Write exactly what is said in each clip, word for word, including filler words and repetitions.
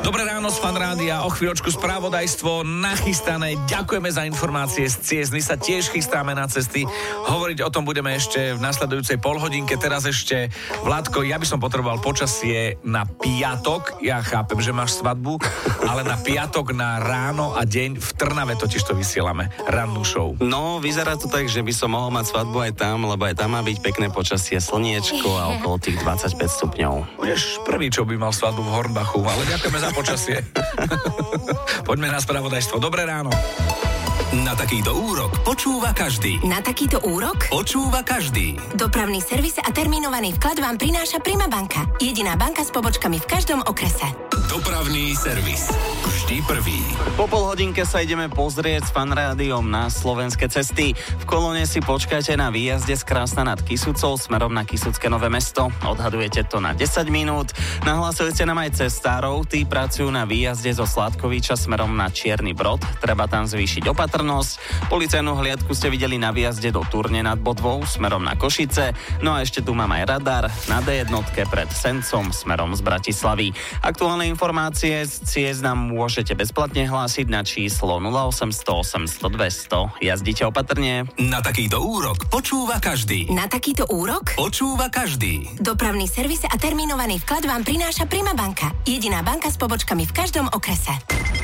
Dobré ráno z Fan Rádia, o chvíľočku spravodajstvo nachystané. Ďakujeme za informácie z ciest. My sa tiež chystáme na cesty. Hovoriť o tom budeme ešte v nasledujúcej polhodinke. Teraz ešte, Vládko, ja by som potreboval počasie na piatok. Ja chápem, že máš svadbu, ale na piatok na ráno a deň v Trnave totiž to vysielame. Rannú show. No, vyzerá to tak, že by som mohol mať svadbu aj tam, lebo aj tam má byť pekné počasie, slniečko a okolo tých dvadsaťpäť stupňov. Budeš prvý, čo by mal svadbu v Hornbachu, ale ďakujeme za počasie. Poďme na spravodajstvo. Dobré ráno. Na takýto úrok počúva každý. Na takýto úrok Počúva každý. dopravný servis a termínovaný vklad vám prináša Prima banka. Jediná banka s pobočkami v každom okrese. Dopravný servis. Vždy prvý. Po pol hodinke sa ideme pozrieť s Fan Rádiom na slovenské cesty. V kolóne si počkajte na výjazde z Krásna nad Kysucou smerom na Kysucké Nové Mesto. Odhadujete to na desať minút. Nahlasujete nám aj cestárov. Tí pracujú na výjazde zo Sládkoviča smerom na Čierny Brod. Treba tam zvýšiť opatrnosť. Policajnú hliadku ste videli na výjazde do Turne nad Bodvou smerom na Košice. No a ešte tu mám aj radar na dé jednotke pred Sencom smerom z Bratislavy. Aktuálne informácie z ciest nám môžete bezplatne hlásiť na číslo nula osem nula osem, sto, dvesto. Jazdite opatrne. Na takýto úrok počúva každý. Na takýto úrok Počúva každý. dopravný servis a termínovaný vklad vám prináša Prima banka. Jediná banka s pobočkami v každom okrese.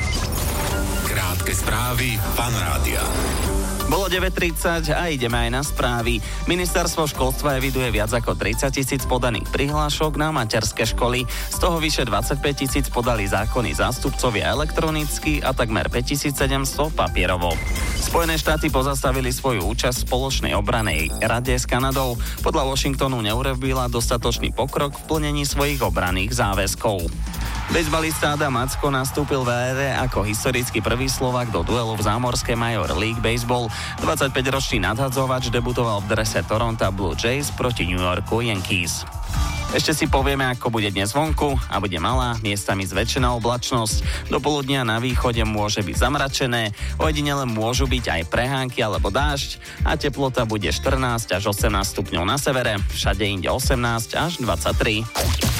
Krátke správy Fan Rádia. Bolo deväť tridsať a ideme aj na správy. Ministerstvo školstva eviduje viac ako tridsať tisíc podaných prihlášok na materské školy. Z toho vyše dvadsaťpäť tisíc podali zákonní zástupcovia elektronicky a takmer päťtisícsedemsto papierovo. Spojené štáty pozastavili svoju účasť v spoločnej obranej rade s Kanadou. Podľa Washingtonu neurobila dostatočný pokrok v plnení svojich obranných záväzkov. Bejsbalista Adam Macko nastúpil v ére ako historicky prvý Slovák do duelu v zámorskej Major League Baseball. dvadsaťpäťročný nadhadzovač debutoval v drese Toronto Blue Jays proti New Yorku Yankees. Ešte si povieme, ako bude dnes vonku a bude malá, miestami zväčšená oblačnosť. Do poludnia na východe môže byť zamračené, ojedinele môžu byť aj prehánky alebo dážď a teplota bude štrnásť až osemnásť stupňov na severe, všade inde osemnásť až dvadsaťtri.